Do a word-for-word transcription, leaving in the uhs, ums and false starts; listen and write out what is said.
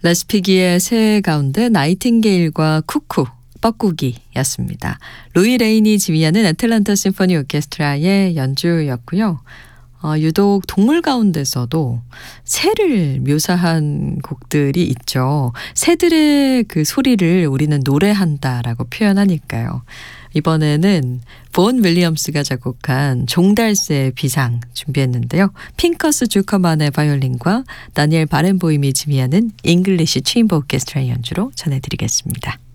레스피기의 새 가운데 나이팅게일과 쿠쿠, 뻐꾸기였습니다. 루이 레인이 지휘하는 애틀랜타 심포니 오케스트라의 연주였고요. 어, 유독 동물 가운데서도 새를 묘사한 곡들이 있죠. 새들의 그 소리를 우리는 노래한다라고 표현하니까요. 이번에는 본 윌리엄스가 작곡한 종달새 비상 준비했는데요. 핑커스 주커만의 바이올린과 다니엘 바렌보임이 지휘하는 잉글리시 체인버 오케스트라의 연주로 전해드리겠습니다.